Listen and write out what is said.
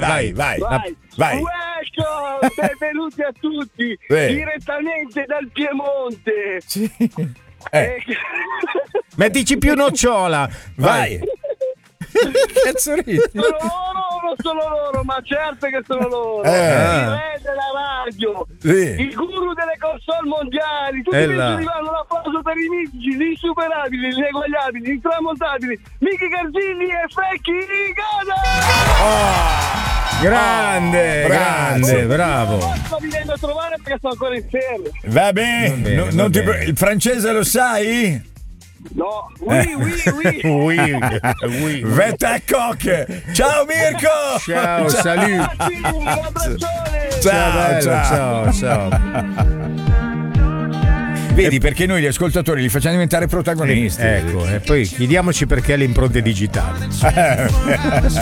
vai. Welcome, benvenuti a tutti, direttamente dal Piemonte. Sì. Mettici più nocciola, vai. Cazzo ridi? Sono loro, ma certo che sono loro. Il re della radio, il guru delle console mondiali. Tutti mi arrivano, un applauso per i mitici, gli insuperabili, gli ineguagliabili, gli intramontabili, Michi Garzilli e Fecchi Gada. Grande, bravo. Mi vengo a trovare perché sto ancora in ferie. Va bene, il francese lo sai? No, oui. Vetta coque. Ciao Mirko. Ciao, salut. Ciao. Vedi, perché noi gli ascoltatori li facciamo diventare protagonisti. Ecco, e poi chiediamoci perché le impronte digitali.